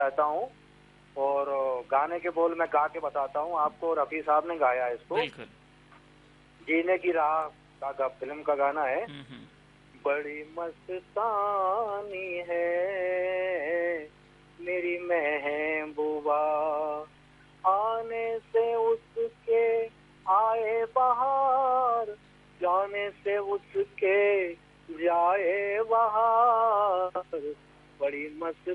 कहता हूँ और गाने के बोल मैं गा के बताता हूँ आपको। रफ़ी साहब ने गाया है इसको। बिल्कुल। जीने की राह का फिल्म का गाना है। हम्म। बड़ी मस्तानी है मेरी महबूबा, आने से उसके आए बहार, जाने से उसके जाए बहार, बड़ी मस्त